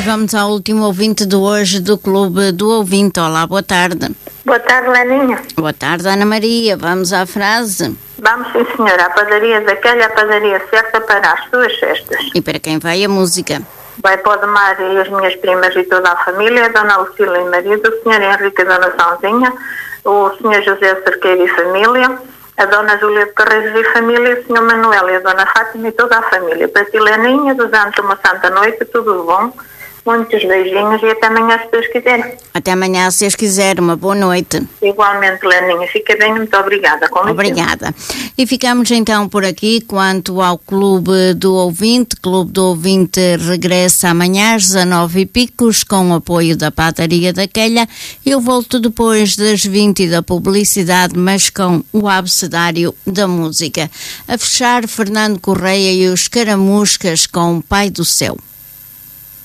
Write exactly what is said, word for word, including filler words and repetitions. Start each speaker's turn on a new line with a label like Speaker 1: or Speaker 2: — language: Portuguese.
Speaker 1: vamos ao último ouvinte de hoje do Clube do Ouvinte. Olá, boa tarde.
Speaker 2: Boa tarde, Leninha.
Speaker 1: Boa tarde, Ana Maria. Vamos à frase.
Speaker 2: Vamos, sim, senhora. A padaria daquela é a padaria certa para as suas festas.
Speaker 1: E para quem vai a música?
Speaker 2: Vai para o Demar e as minhas primas e toda a família, a Dona Lucília e marido, o senhor Henrique e a Dona Sãozinha, o senhor José Cerqueiro e família, a Dona Júlia de Carreiros e família, o senhor Manuel e a Dona Fátima e toda a família. Para ti, Leninha, desejando-te uma santa noite, tudo de bom. Muitos beijinhos e até amanhã, se Deus quiser.
Speaker 1: Até amanhã, se Deus quiser. Uma boa noite.
Speaker 2: Igualmente, Leninha. Fica bem, muito obrigada. Com
Speaker 1: obrigada. E ficamos então por aqui quanto ao Clube do Ouvinte. Clube do Ouvinte regressa amanhã às dezanove e picos com o apoio da Padaria da Quelha. Eu volto depois das vinte da publicidade, mas com o abecedário da música. A fechar, Fernando Correia e os Caramuscas com o Pai do Céu.